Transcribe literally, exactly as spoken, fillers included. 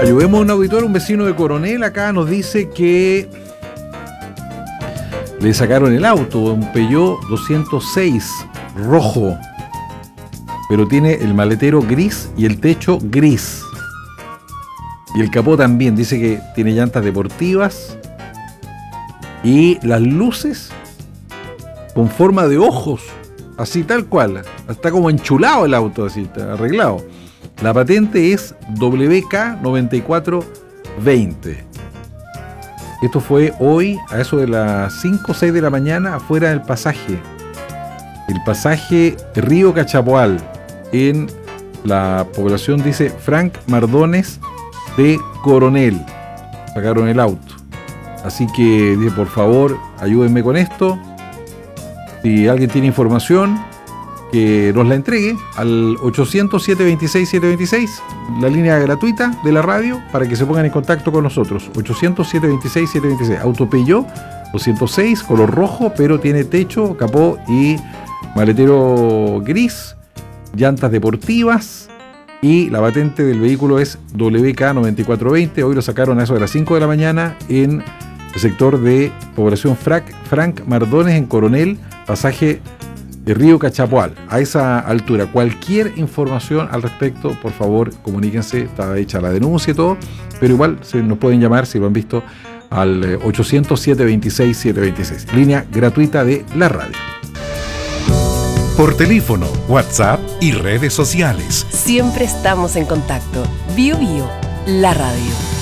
Ayudemos a un auditor, un vecino de Coronel acá nos dice que le sacaron el auto, un Peugeot doscientos seis rojo, pero tiene el maletero gris y el techo gris. Y el capó también, dice que tiene llantas deportivas y las luces con forma de ojos, así tal cual. Está como enchulado el auto, así, está arreglado. La patente es W K noventa y cuatro veinte. Esto fue hoy a eso de las cinco o seis de la mañana afuera del pasaje. El pasaje Río Cachapoal, en la población, dice Frank Mardones de Coronel. Sacaron el auto. Así que, dice, por favor, ayúdenme con esto. Si alguien tiene información, que nos la entregue al ochocientos, siete veintiséis, siete veintiséis, la línea gratuita de la radio, para que se pongan en contacto con nosotros. ochocientos, siete veintiséis, siete veintiséis. Auto Peugeot doscientos seis, color rojo, pero tiene techo, capó y maletero gris, llantas deportivas, y la patente del vehículo es W K noventa y cuatro veinte. Hoy lo sacaron a eso de las cinco de la mañana en el sector de población Frank, Frank Mardones en Coronel, pasaje de Río Cachapoal, a esa altura. Cualquier información al respecto, por favor, comuníquense. Está hecha la denuncia y todo, pero igual se nos pueden llamar, si lo han visto, al ochocientos, siete veintiséis, siete veintiséis, línea gratuita de la radio. Por teléfono, WhatsApp y redes sociales. Siempre estamos en contacto. Bio Bio, la radio.